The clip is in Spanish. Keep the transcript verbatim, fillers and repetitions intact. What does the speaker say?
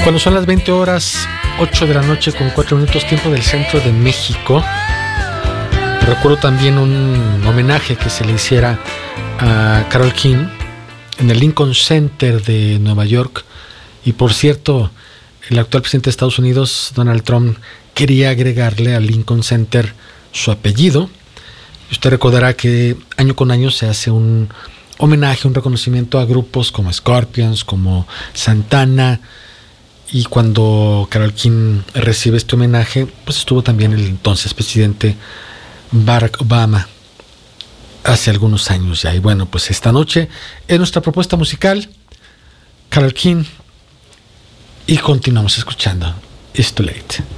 Cuando son las veinte horas, ocho de la noche con cuatro minutos, tiempo del centro de México, recuerdo también un homenaje que se le hiciera a Carole King en el Lincoln Center de Nueva York. Y por cierto, el actual presidente de Estados Unidos, Donald Trump, quería agregarle al Lincoln Center su apellido. Usted recordará que año con año se hace un homenaje, un reconocimiento a grupos como Scorpions, como Santana. Y cuando Carole King recibe este homenaje, pues estuvo también el entonces presidente Barack Obama hace algunos años ya. Y bueno, pues esta noche en nuestra propuesta musical, Carole King, y continuamos escuchando It's Too Late.